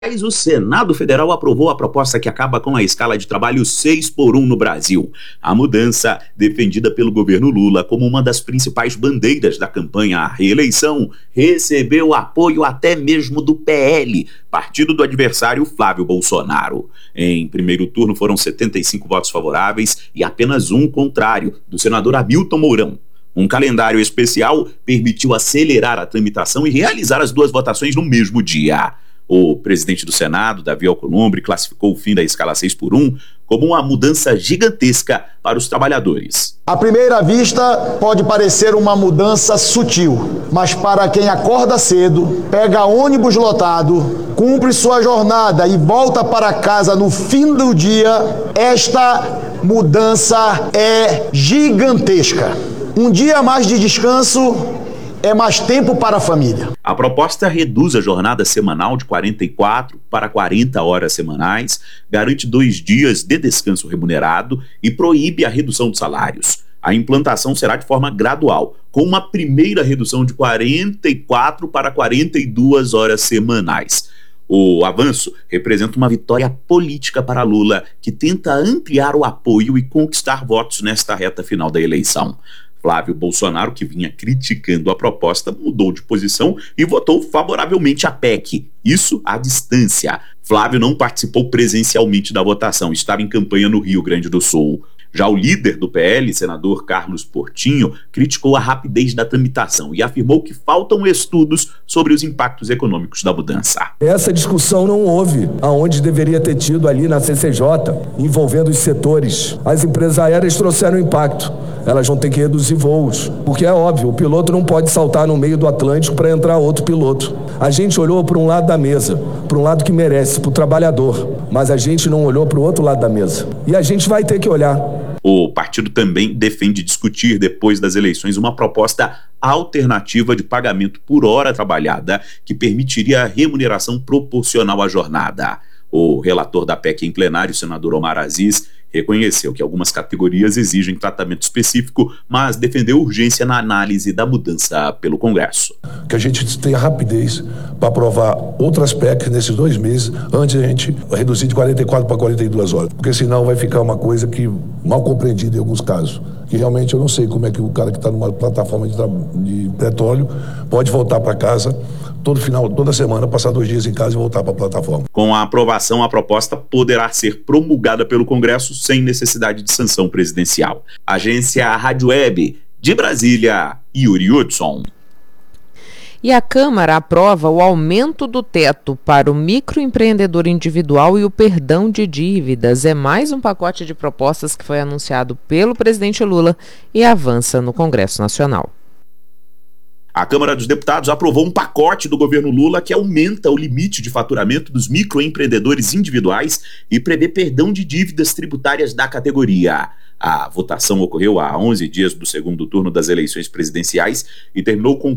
O Senado Federal aprovou a proposta que acaba com a escala de trabalho 6x1 no Brasil. A mudança, defendida pelo governo Lula como uma das principais bandeiras da campanha à reeleição, recebeu apoio até mesmo do PL, partido do adversário Flávio Bolsonaro. Em primeiro turno foram 75 votos favoráveis e apenas um contrário, do senador Hamilton Mourão. Um calendário especial permitiu acelerar a tramitação e realizar as duas votações no mesmo dia. O presidente do Senado, Davi Alcolumbre, classificou o fim da escala 6x1 como uma mudança gigantesca para os trabalhadores. À primeira vista, pode parecer uma mudança sutil, mas para quem acorda cedo, pega ônibus lotado, cumpre sua jornada e volta para casa no fim do dia, esta mudança é gigantesca. Um dia a mais de descanso é mais tempo para a família. A proposta reduz a jornada semanal de 44 para 40 horas semanais, garante 2 dias de descanso remunerado e proíbe a redução de salários. A implantação será de forma gradual, com uma primeira redução de 44 para 42 horas semanais. O avanço representa uma vitória política para Lula, que tenta ampliar o apoio e conquistar votos nesta reta final da eleição. Flávio Bolsonaro, que vinha criticando a proposta, mudou de posição e votou favoravelmente a PEC, isso à distância. Flávio não participou presencialmente da votação, estava em campanha no Rio Grande do Sul. Já o líder do PL, senador Carlos Portinho, criticou a rapidez da tramitação e afirmou que faltam estudos sobre os impactos econômicos da mudança. Essa discussão não houve aonde deveria ter tido ali na CCJ, envolvendo os setores. As empresas aéreas trouxeram impacto. Elas vão ter que reduzir voos, porque é óbvio, o piloto não pode saltar no meio do Atlântico para entrar outro piloto. A gente olhou para um lado da mesa, para um lado que merece, para o trabalhador, mas a gente não olhou para o outro lado da mesa. E a gente vai ter que olhar. O partido também defende discutir, depois das eleições, uma proposta alternativa de pagamento por hora trabalhada que permitiria a remuneração proporcional à jornada. O relator da PEC em plenário, o senador Omar Aziz, reconheceu que algumas categorias exigem tratamento específico, mas defendeu urgência na análise da mudança pelo Congresso. Que a gente tenha rapidez para aprovar outras PECs nesses 2 meses, antes de a gente reduzir de 44 para 42 horas. Porque senão vai ficar uma coisa que mal compreendida em alguns casos. Que realmente eu não sei como é que o cara que está numa plataforma de petróleo pode voltar para casa toda semana, passar 2 dias em casa e voltar para a plataforma. Com a aprovação, a proposta poderá ser promulgada pelo Congresso sem necessidade de sanção presidencial. Agência Rádio Web, de Brasília, Yuri Hudson. E a Câmara aprova o aumento do teto para o microempreendedor individual e o perdão de dívidas. É mais um pacote de propostas que foi anunciado pelo presidente Lula e avança no Congresso Nacional. A Câmara dos Deputados aprovou um pacote do governo Lula que aumenta o limite de faturamento dos microempreendedores individuais e prevê perdão de dívidas tributárias da categoria. A votação ocorreu há 11 dias do segundo turno das eleições presidenciais e terminou com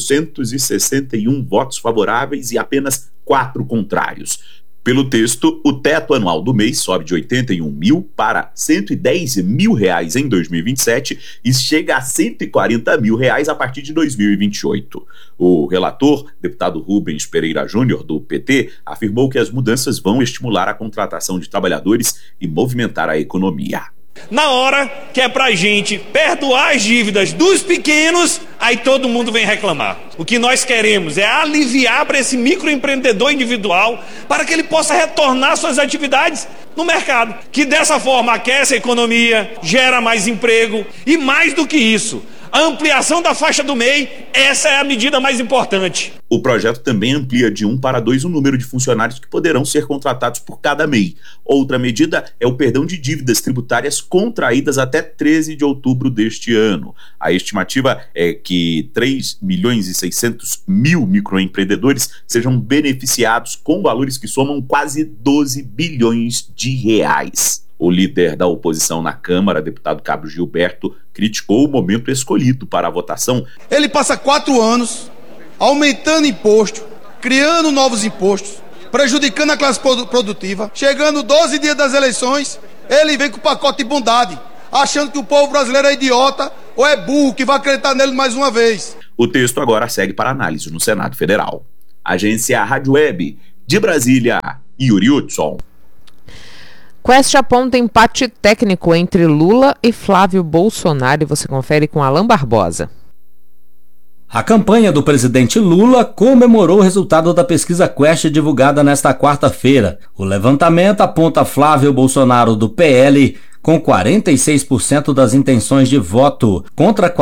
461 votos favoráveis e apenas 4 contrários. Pelo texto, o teto anual do mês sobe de 81 mil para 110 mil reais em 2027 e chega a 140 mil reais a partir de 2028. O relator, deputado Rubens Pereira Júnior, do PT, afirmou que as mudanças vão estimular a contratação de trabalhadores e movimentar a economia. Na hora que é pra gente perdoar as dívidas dos pequenos, aí todo mundo vem reclamar. O que nós queremos é aliviar para esse microempreendedor individual para que ele possa retornar suas atividades no mercado, que dessa forma aquece a economia, gera mais emprego e, mais do que isso, a ampliação da faixa do MEI, essa é a medida mais importante. O projeto também amplia de 1 para 2 o número de funcionários que poderão ser contratados por cada MEI. Outra medida é o perdão de dívidas tributárias contraídas até 13 de outubro deste ano. A estimativa é que 3.600.000 microempreendedores sejam beneficiados com valores que somam quase 12 bilhões de reais. O líder da oposição na Câmara, deputado Cabo Gilberto, criticou o momento escolhido para a votação. Ele passa 4 anos aumentando imposto, criando novos impostos, prejudicando a classe produtiva. Chegando 12 dias das eleições, ele vem com o pacote de bondade, achando que o povo brasileiro é idiota ou é burro que vai acreditar nele mais uma vez. O texto agora segue para análise no Senado Federal. Agência Rádio Web, De Brasília, Yuri Hudson. Quest aponta empate técnico entre Lula e Flávio Bolsonaro, e você confere com Alan Barbosa. A campanha do presidente Lula comemorou o resultado da pesquisa Quest divulgada nesta quarta-feira. O levantamento aponta Flávio Bolsonaro do PL com 46% das intenções de voto, contra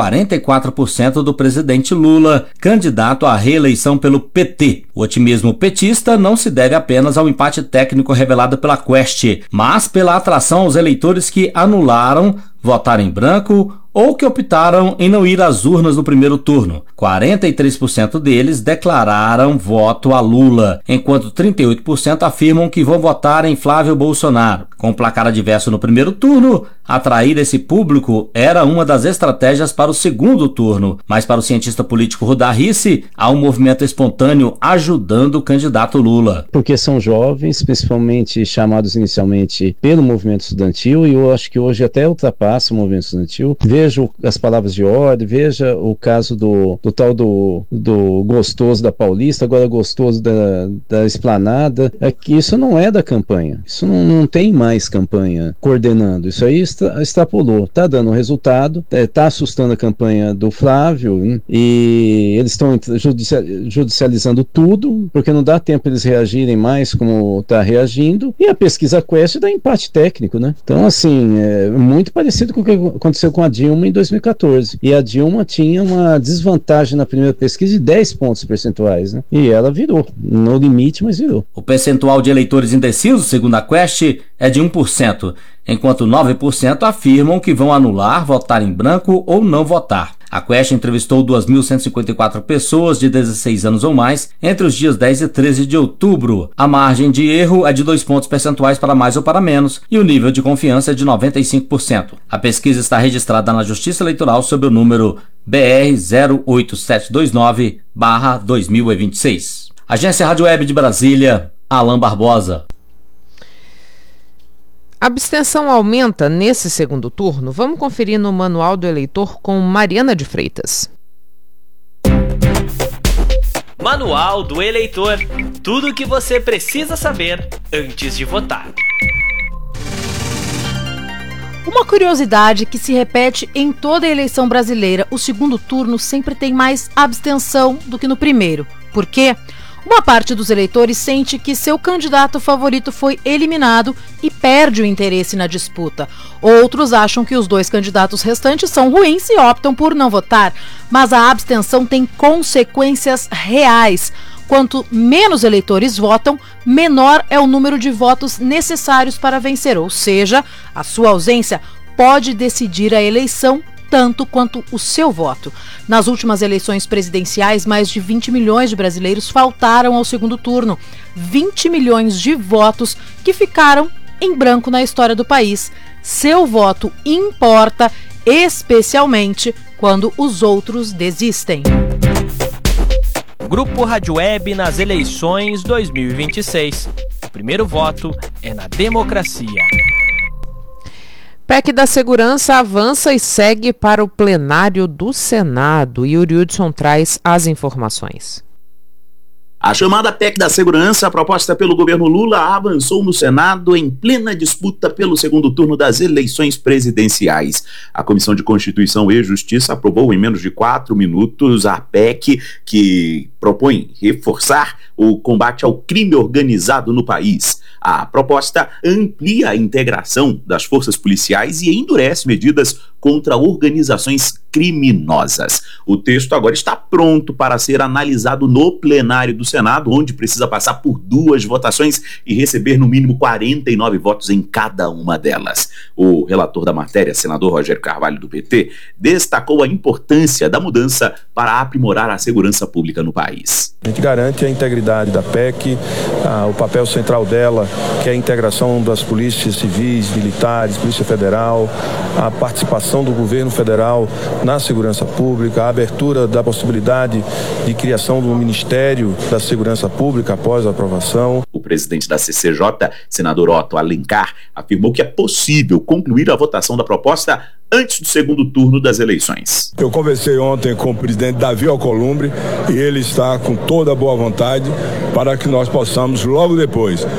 44% do presidente Lula, candidato à reeleição pelo PT. O otimismo petista não se deve apenas ao empate técnico revelado pela Quest, mas pela atração aos eleitores que anularam, votaram em branco ou que optaram em não ir às urnas no primeiro turno. 43% deles declararam voto a Lula, enquanto 38% afirmam que vão votar em Flávio Bolsonaro. Com o placar adverso no primeiro turno, atrair esse público era uma das estratégias para o segundo turno, mas para o cientista político Rudá Risse, há um movimento espontâneo ajudando o candidato Lula. Porque são jovens, principalmente chamados inicialmente pelo movimento estudantil, e eu acho que hoje até ultrapassa o movimento estudantil. Vejo as palavras de ordem, veja o caso do tal do gostoso da Paulista, agora gostoso da Esplanada. É que isso não é da campanha, isso não tem mais campanha coordenando, isso aí extrapolou, tá dando resultado, tá assustando a campanha do Flávio, e eles estão judicializando tudo, porque não dá tempo eles reagirem mais como tá reagindo, e a pesquisa Quest dá empate técnico, né? Então, assim, é muito parecido com o que aconteceu com a Dilma em 2014, e a Dilma tinha uma desvantagem na primeira pesquisa de 10 pontos percentuais, né? E ela virou, no limite, mas virou. O percentual de eleitores indecisos, segundo a Quest, é de 1%, enquanto 9% afirmam que vão anular, votar em branco ou não votar. A Quest entrevistou 2.154 pessoas de 16 anos ou mais entre os dias 10 e 13 de outubro. A margem de erro é de 2 pontos percentuais para mais ou para menos e o nível de confiança é de 95%. A pesquisa está registrada na Justiça Eleitoral sob o número BR 08729/2026. Agência Rádio Web de Brasília, Alan Barbosa. A abstenção aumenta nesse segundo turno? Vamos conferir no Manual do Eleitor com Mariana de Freitas. Manual do Eleitor. Tudo o que você precisa saber antes de votar. Uma curiosidade que se repete em toda a eleição brasileira: o segundo turno sempre tem mais abstenção do que no primeiro. Por quê? Uma parte dos eleitores sente que seu candidato favorito foi eliminado e perde o interesse na disputa. Outros acham que os dois candidatos restantes são ruins e optam por não votar. Mas a abstenção tem consequências reais. Quanto menos eleitores votam, menor é o número de votos necessários para vencer. Ou seja, a sua ausência pode decidir a eleição tanto quanto o seu voto. Nas últimas eleições presidenciais, mais de 20 milhões de brasileiros faltaram ao segundo turno. 20 milhões de votos que ficaram em branco na história do país. Seu voto importa, especialmente quando os outros desistem. Grupo Rádio Web nas eleições 2026. O primeiro voto é na democracia. PEC da Segurança avança e segue para o plenário do Senado. Yuri Hudson traz as informações. A chamada PEC da Segurança, proposta pelo governo Lula, avançou no Senado em plena disputa pelo segundo turno das eleições presidenciais. A Comissão de Constituição e Justiça aprovou em menos de 4 minutos a PEC, que propõe reforçar o combate ao crime organizado no país. A proposta amplia a integração das forças policiais e endurece medidas contra organizações criminosas. O texto agora está pronto para ser analisado no plenário do Senado, onde precisa passar por 2 votações e receber no mínimo 49 votos em cada uma delas. O relator da matéria, senador Rogério Carvalho, do PT, destacou a importância da mudança para aprimorar a segurança pública no país. A gente garante a integridade da PEC, o papel central dela, que é a integração das polícias civis, militares, Polícia Federal, a participação do governo federal na segurança pública, a abertura da possibilidade de criação do Ministério da Segurança Pública após a aprovação. O presidente da CCJ, senador Otto Alencar, afirmou que é possível concluir a votação da proposta antes do segundo turno das eleições. Eu conversei ontem com o presidente Davi Alcolumbre e ele está com toda a boa vontade para que nós possamos, logo depois